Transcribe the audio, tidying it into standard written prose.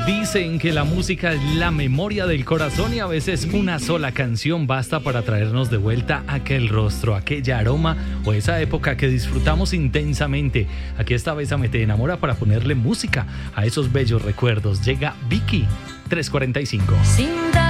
Dicen que la música es la memoria del corazón y a veces una sola canción basta para traernos de vuelta aquel rostro, aquella aroma o esa época que disfrutamos intensamente. Aquí está Bésame te enamora para ponerle música a esos bellos recuerdos. Llega Vicky, 3:45.